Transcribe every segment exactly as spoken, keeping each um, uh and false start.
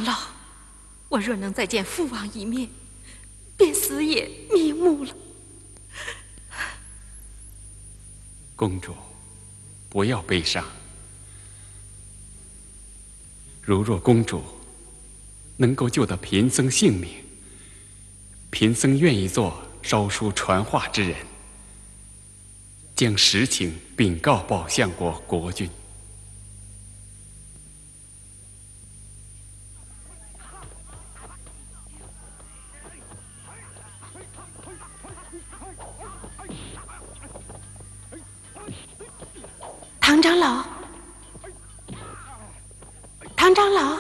长老，我若能再见父王一面，便死也瞑目了。 公主，不要悲伤。如若公主能够救得贫僧性命，贫僧愿意做烧书传话之人，将实情禀告宝相国国君。 唐长老，唐长老，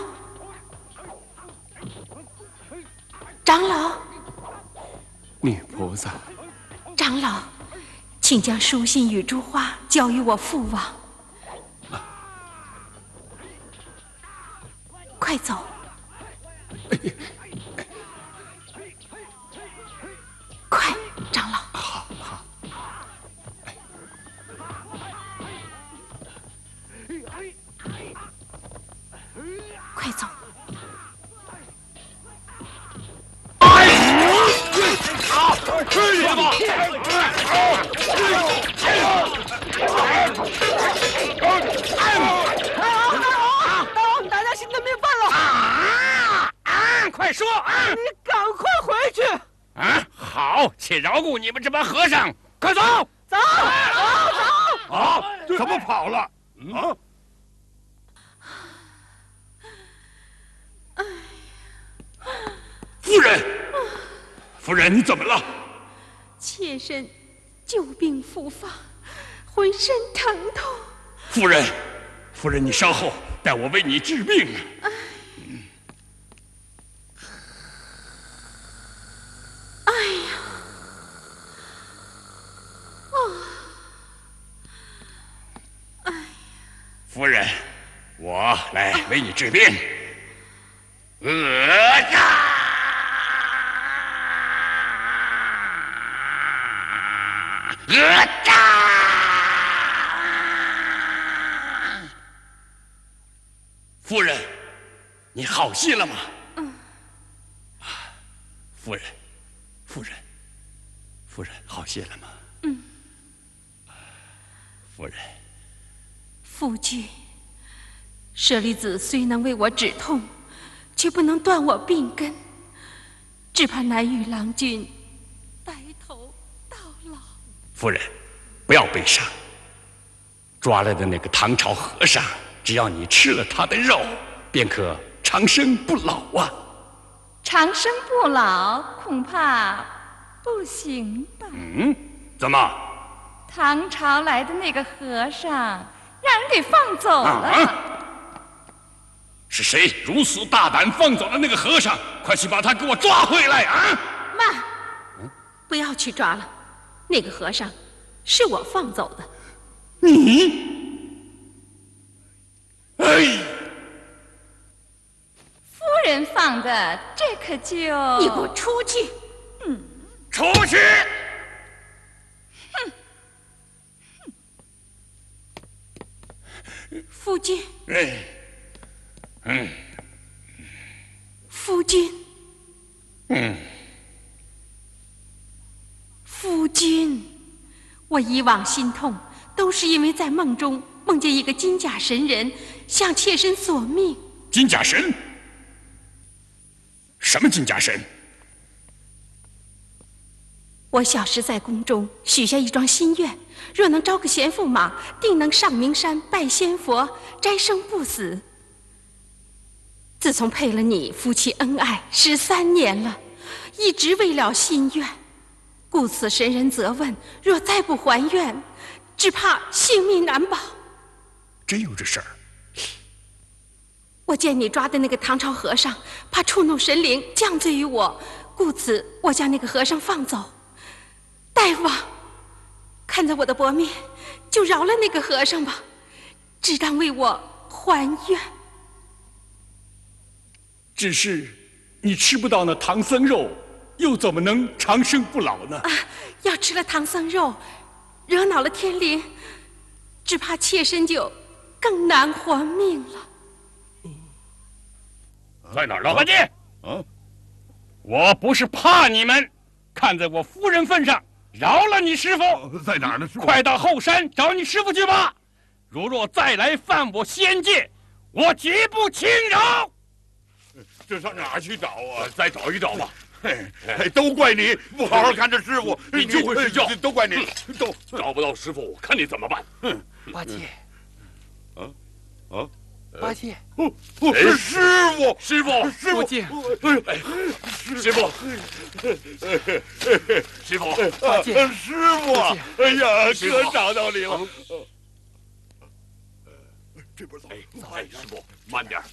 长老， 女菩萨， 长老，请将书信与珠花交与我父王。啊、快走！快，长老。 好好。 快走！ 好，吃你吧！ 大家心都没饭了！ 啊啊！快说啊！ 你赶快回去！ 啊，好，且饶过你们这帮和尚，快走！ 走，走，走！ 啊，怎么跑了？啊！夫人，夫人，你怎么了？ 妾身旧病复发，浑身疼痛。 夫人，夫人，你稍后，待我为你治病。 哎，哎呀，啊，哎呀！ 夫人，我来为你治病。呃呀！呃呀！夫人，你好些了吗？ 嗯。 夫人，夫人，夫人，好些了吗？ 嗯。 夫人， 夫君，舍利子虽能为我止痛，却不能断我病根，只怕难与郎君白头到老。 夫人，不要悲伤。抓来的那个唐朝和尚，只要你吃了他的肉，便可长生不老啊！ 长生不老恐怕不行吧？ 嗯，怎么？ 唐朝来的那个和尚让人给放走了。 啊是谁如此大胆放走了那个和尚？快去把他给我抓回来啊！ 慢，不要去抓了，那个和尚是我放走的。 你，哎， 夫人放的，这可就…… 你给我出去！ 嗯， 出去！ 哼， 夫君。 哎。嗯， 夫君， 嗯， 夫君，我以往心痛，都是因为在梦中梦见一个金甲神人向妾身索命。 金甲神？什么金甲神？ 我小时在宫中许下一桩心愿，若能招个贤驸马，定能上名山拜仙佛，斋生不死。自从配了你，夫妻恩爱十三年了，一直未了心愿，故此神人责问，若再不还愿，只怕性命难保。 真有这事儿？ 我见你抓的那个唐朝和尚，怕触怒神灵，降罪于我，故此我将那个和尚放走。大王，看在我的薄面，就饶了那个和尚吧，只当为我还愿。 只是你吃不到那唐僧肉，又怎么能长生不老呢？ 啊，要吃了唐僧肉，惹恼了天灵，只怕妾身就更难还命了。 在哪儿呢？ 八戒， 嗯， 我不是怕你们，看在我夫人份上，饶了你师傅。 在哪儿呢？师傅， 快到后山找你师傅去吧。如若再来犯我仙界，我绝不轻饶。 这上哪儿去找啊？再找一找吧。哎，都怪你不好好看着师傅， 你就会睡觉。 都怪你，都找不到师傅，我看你怎么办。 八戒， 啊啊！ 八戒， 不不是师傅， 师傅， 师傅， 见师傅，师傅， 八戒， 师傅，哎呀，哥找到你了。这边走， 哎，师傅，慢点。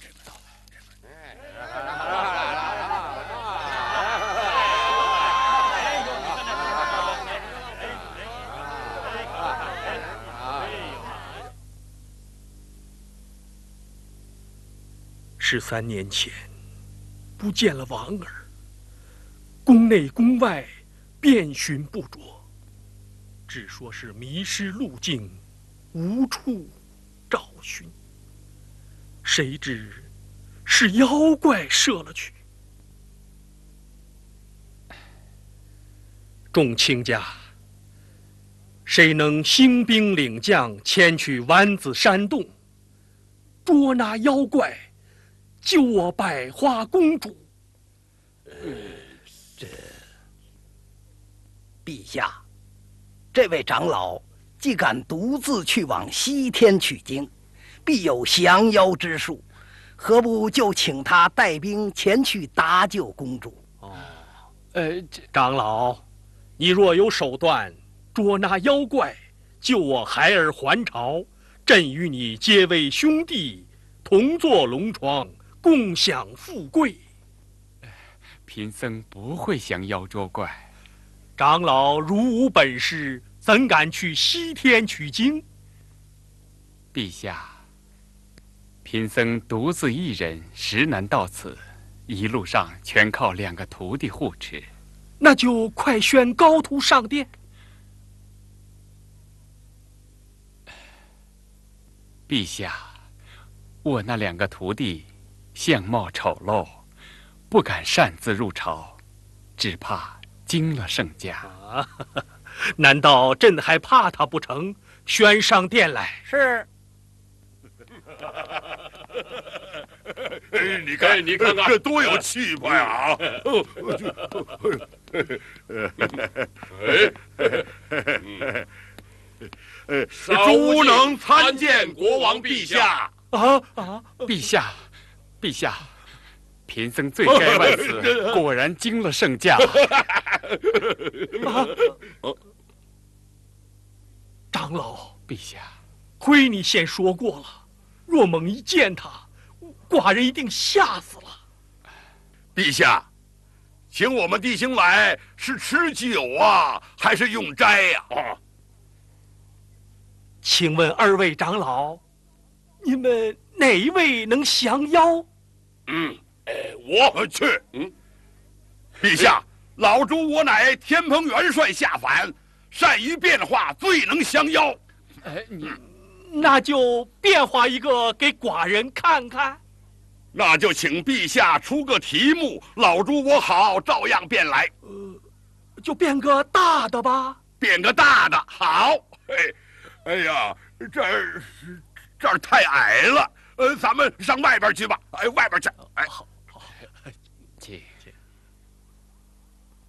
十三年前，不见了王儿，宫内宫外遍寻不着，只说是迷失路径，无处找寻。谁知是妖怪射了去。众卿家，谁能兴兵领将前去湾子山洞，捉拿妖怪，救我百花公主？ 呃，这陛下，这位长老既敢独自去往西天取经，必有降妖之术，何不就请他带兵前去搭救公主？ 哦，呃，长老，你若有手段捉拿妖怪，救我孩儿还朝，朕与你结为兄弟，同坐龙床，共享富贵。 贫僧不会降妖捉怪。 长老如无本事，怎敢去西天取经？ 陛下，贫僧独自一人，实难到此，一路上全靠两个徒弟护持。 那就快宣高徒上殿。 陛下，我那两个徒弟相貌丑陋，不敢擅自入朝，只怕惊了圣驾。 啊，难道朕还怕他不成？宣上殿来。 是。 哎，你看， 你看看， 这多有气派啊！哎，朱能参见国王陛下。 啊啊！ 陛下，陛下，贫僧罪该万死，果然惊了圣驾。 啊！长老， 陛下， 亏你先说过了，若猛一见他，寡人一定吓死了。 陛下，请我们弟兄来是吃酒啊，还是用斋呀？啊， 请问二位长老，你们哪一位能降妖？ 嗯，呃，我去。嗯，陛下，老朱我乃天蓬元帅下凡，善于变化，最能降妖。 哎，你那就变化一个给寡人看看。 那就请陛下出个题目，老朱我好照样变来。 呃，就变个大的吧。 变个大的，好。哎，哎呀，这儿这儿太矮了，呃，咱们上外边去吧。哎，外边去。哎，好。